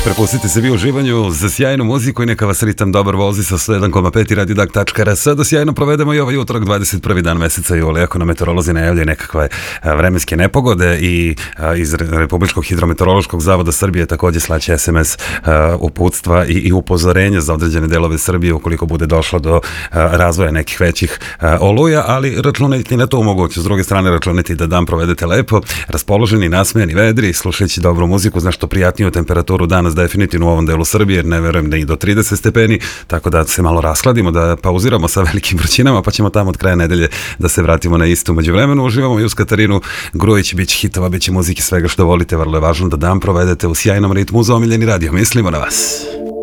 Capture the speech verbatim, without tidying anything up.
Prepustite se vi u uživanju za sjajnu muziku i neka vas ritam dobar vozi sa sto jedan zarez pet i radio dag tačka r s. Da sjajno provedemo i ovaj utorak, dvadeset prvi dan meseca jula. Ako na meteorolozi najavljaju nekakve vremenske nepogode i iz Republičkog hidrometeorološkog zavoda Srbije takođe slaće es em es uputstva i, i upozorenja za određene delove Srbije ukoliko bude došlo do razvoja nekih većih oluja, ali računajte na to moguće. S druge strane računajte da dan provedete lepo, raspoloženi, nasmejani, vedri, slušajući dobru muziku, znaš što prijatniju temperaturu danas definitivno u ovom delu Srbije, jer ne verujem da i do trideset stepeni, tako da se malo raskladimo, da pauziramo sa velikim vrućinama, pa ćemo tamo od kraja nedelje da se vratimo na istu. Među vremenu uživamo i uz Katarinu Grujić, bit će hitova, bit će muzike, svega što volite, vrlo je važno da dan provedete u sjajnom ritmu za omiljeni radio. Mislimo na vas.